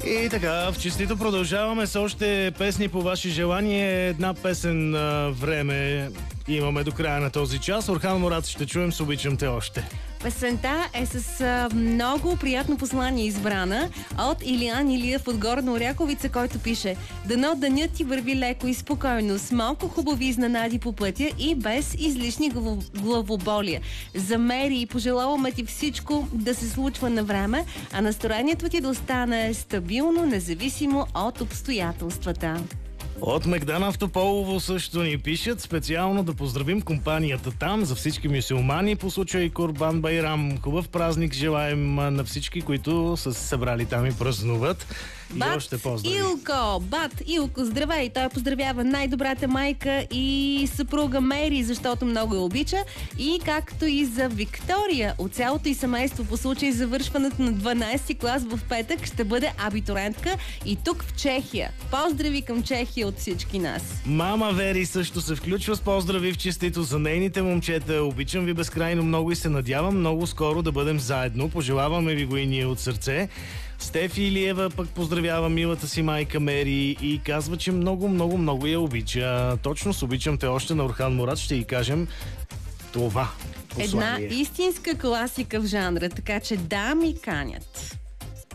И така, в честито продължаваме с още песни по ваше желание. Една песен време имаме до края на този час. Орхан Мурад ще чуем с "Обичам те още". Песента е с много приятно послание избрана от Илиян Илиев от Горна Оряховица, който пише: "Дано денят ти върви леко и спокойно, с малко хубави изненади по пътя и без излишни главоболия. Замери и пожелаваме ти всичко да се случва на време, а настроението ти да остане стабилно, независимо от обстоятелствата." От Мегдан Автополово също ни пишат специално да поздравим компанията там за всички мюсюлмани по случай Курбан Байрам. Хубав празник желаем на всички, които са се събрали там и празнуват. И още поздрави. Илко, здравей! Той поздравява най-добрата майка и съпруга Мери, защото много я обича. И както и за Виктория от цялото и семейство по случай завършването на 12-ти клас в петък ще бъде абитурентка и тук в Чехия. Поздрави към Чехия от всички нас. Мама Вери също се включва с поздрави в честито за нейните момчета. Обичам ви безкрайно много и се надявам много скоро да бъдем заедно. Пожелаваме ви го и ние от сърце. Стефи Илиева пък поздравява милата си майка Мери и казва, че много я обича. Точно с "Обичам те още" на Орхан Мурад ще й кажем това послание. Една истинска класика в жанра, така че да ми канят.